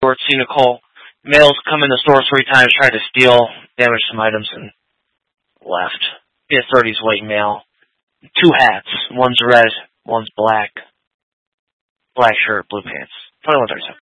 report, see Nicole. Males come in the store 3 times, tried to steal, damaged some items, and left. Mid-30s white male. 2 hats. One's red, one's black. Black shirt, blue pants. 2137.